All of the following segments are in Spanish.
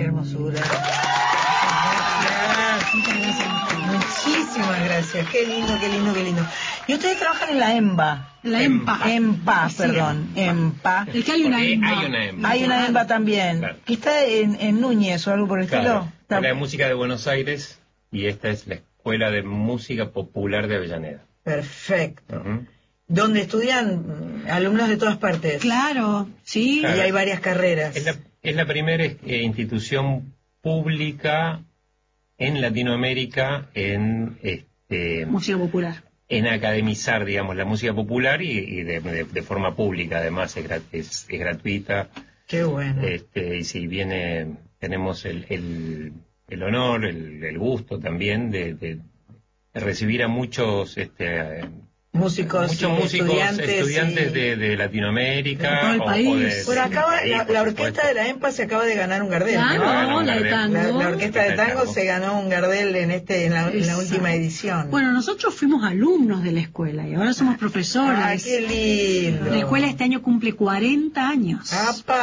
hermosura. Muchísimas gracias. Qué lindo, qué lindo, qué lindo. Y ustedes trabajan en la EMBA. EMPA, perdón. EMPA. Es que hay una EMBA. Hay una EMBA también. Claro. Que está en Núñez o algo por el estilo. Escuela de Música de Buenos Aires, y esta es la Escuela de Música Popular de Avellaneda. Perfecto. Donde estudian alumnos de todas partes. Claro, sí. Claro. Y hay varias carreras. Es la primera institución pública en Latinoamérica en música popular. En academizar, digamos, la música popular y de forma pública, además es gratuita. Qué bueno. Y si viene, tenemos el honor, el gusto también de recibir a muchos músicos, estudiantes de Latinoamérica, de todo el país. Por acá la orquesta de la EMPA se acaba de ganar un Gardel. Claro, la de tango. La orquesta de tango se ganó un Gardel en la última edición. Bueno, nosotros fuimos alumnos de la escuela y ahora somos profesores. ¡Ay, qué lindo! La escuela este año cumple 40 años.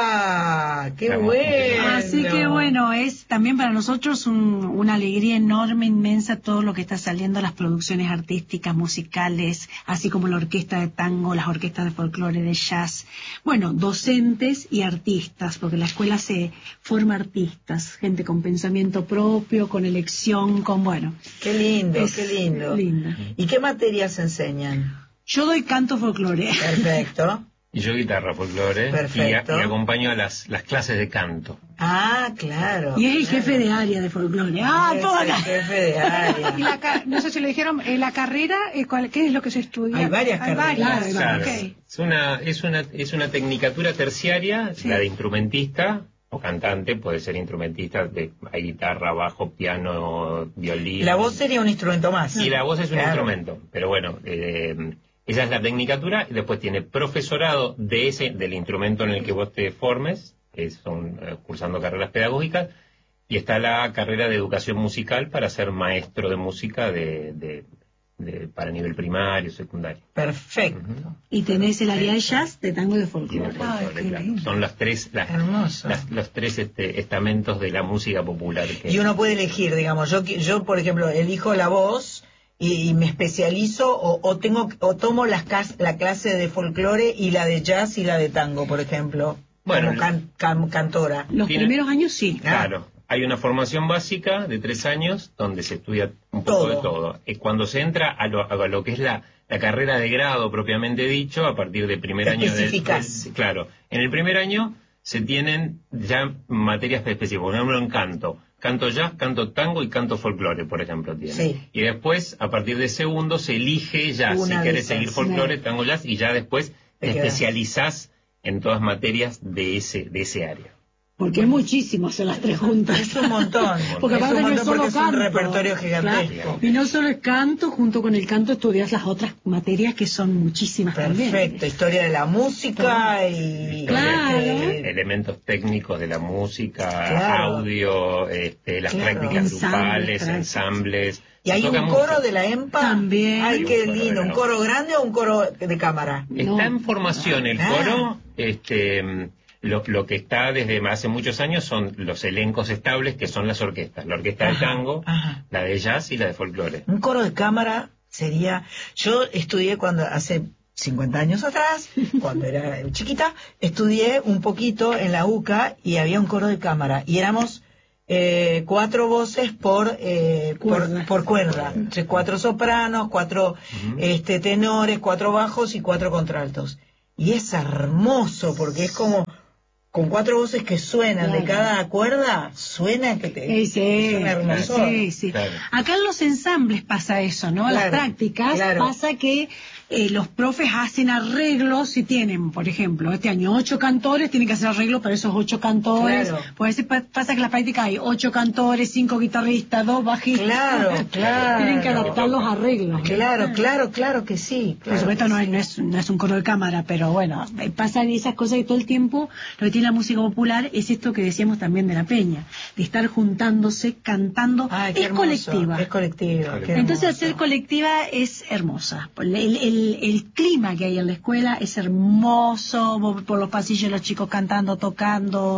¡Apa! ¡Qué bueno! Así que bueno, es también para nosotros una alegría enorme, inmensa, todo lo que está saliendo, las producciones artísticas, musicales, así como la orquesta de tango, las orquestas de folclore, de jazz. Bueno, docentes y artistas, porque la escuela se forma artistas, gente con pensamiento propio, con elección, con bueno. Qué lindo, qué lindo. ¿Y qué materias enseñan? Yo doy canto folclore. Perfecto. Y yo guitarra folclore. Perfecto. Y acompaño a las clases de canto. Ah, claro. Y es el jefe de área de folclore. El jefe de área. Y no sé si le dijeron, la carrera, ¿qué es lo que se estudia? Hay varias carreras. Claro. Okay. Es una tecnicatura terciaria, sí. La de instrumentista o cantante, puede ser instrumentista, hay guitarra, bajo, piano, violín. La voz sería un instrumento más. Y la voz es un instrumento, pero bueno, esa es la tecnicatura, y después tiene profesorado del instrumento en el que vos te formes, que son cursando carreras pedagógicas, y está la carrera de educación musical para ser maestro de música para nivel primario, secundario. Perfecto. Y tenés el área de jazz, de tango y de folclore. Claro. Son los tres estamentos de la música popular. Y uno puede elegir, digamos, yo por ejemplo, elijo la voz y me especializo o tomo la clase de folclore y la de jazz y la de tango, por ejemplo, bueno, como cantora. Los primeros años sí. Claro. Hay una formación básica de 3 años donde se estudia un poco de todo. Cuando se entra a lo que es la carrera de grado propiamente dicho, a partir del primer año claro, en el primer año se tienen ya materias específicas, por ejemplo en canto jazz, canto tango y canto folclore, por ejemplo, tiene. Sí. Y después, a partir de segundo, se elige ya si querés seguir folclore, tango, jazz, y ya después te especializás en todas materias de ese área. Porque es muchísimo hacer las tres juntas. Es un montón. Porque aparte no es solo es canto. Un repertorio gigantesco. Claro. Y no solo es canto, junto con el canto estudias las otras materias que son muchísimas también. Perfecto, historia de la música y... Claro. Elementos técnicos de la música, audio, las prácticas grupales, ensambles. ¿Y hay un coro de la EMPA? También. Ay, qué lindo. ¿Un coro grande o un coro de cámara? Está en formación el coro, Lo que está desde hace muchos años son los elencos estables, que son las orquestas. La orquesta de tango, la de jazz y la de folclore. Un coro de cámara sería... Yo estudié hace 50 años atrás, cuando era chiquita, estudié un poquito en la UCA y había un coro de cámara. Y éramos 4 voces por cuerda. 4 sopranos, 4 tenores, 4 bajos y 4 contraltos. Y es hermoso porque es como... Con 4 voces que suenan de cada cuerda, suena que es una hermosura. Sí. Claro. Acá en los ensambles pasa eso, ¿no? Las prácticas pasa que los profes hacen arreglos si tienen, por ejemplo, este año 8 cantores, tienen que hacer arreglos para esos 8 cantores. Claro. Pues pasa que en las prácticas hay 8 cantores, 5 guitarristas, 2 bajistas. Claro. Tienen que adaptar los arreglos. Claro que sí. Por supuesto no es un coro de cámara, pero bueno, pasan esas cosas y todo el tiempo lo que tiene la música popular es esto que decíamos también de la peña, de estar juntándose, cantando. Es colectiva. Es colectiva. Entonces hacer colectiva es hermosa. El clima que hay en la escuela es hermoso, por los pasillos los chicos cantando, tocando,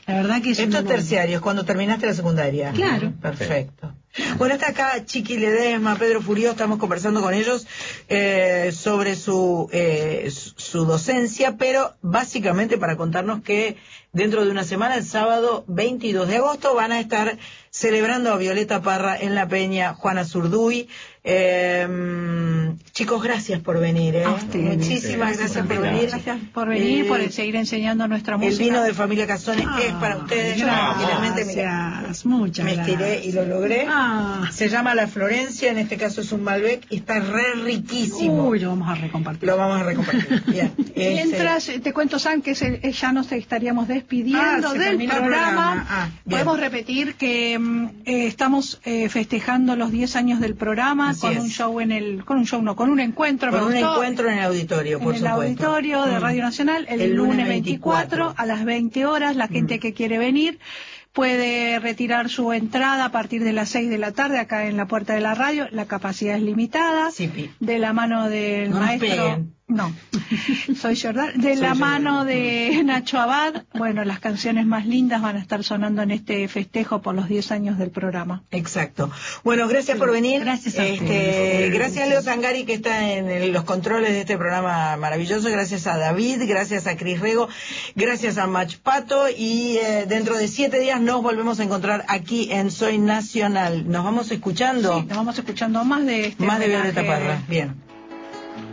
La verdad que esto es terciario, es cuando terminaste la secundaria. Claro. Perfecto. Bueno, está acá Chiqui Ledesma, Pedro Furio, estamos conversando con ellos sobre su docencia, pero básicamente para contarnos que dentro de una semana, el sábado 22 de agosto, van a estar celebrando a Violeta Parra en La Peña, Juana Zurduy. Chicos, gracias por venir. Muchísimas gracias por venir. Gracias por venir, por seguir enseñando nuestra música. El vino de Familia Casones es para ustedes. Gracias, muchas me estiré y lo logré. Se llama La Florencia, en este caso es un Malbec y está re riquísimo. Uy, lo vamos a recompartir. Bien. Mientras te cuento, San, que ya nos estaríamos despidiendo del programa. Podemos repetir que estamos festejando los 10 años del programa con un encuentro. Con un encuentro en el auditorio, por supuesto. En el auditorio de Radio Nacional, el lunes 24 a las 20 horas. La gente que quiere venir puede retirar su entrada a partir de las 6 de la tarde acá en la puerta de la radio. La capacidad es limitada. Sí, de la mano del maestro. No, soy Jordán. La mano de Nacho Abad. Bueno, las canciones más lindas van a estar sonando en este festejo por los 10 años del programa. Exacto. Bueno, gracias por venir. Gracias a ustedes. Gracias a Leo Zangari, que está en los controles de este programa maravilloso. Gracias a David, gracias a Cris Rego, gracias a Mach Pato. Y dentro de 7 días nos volvemos a encontrar aquí en Soy Nacional. ¿Nos vamos escuchando? Sí, nos vamos escuchando más de Violeta Parra. Bien.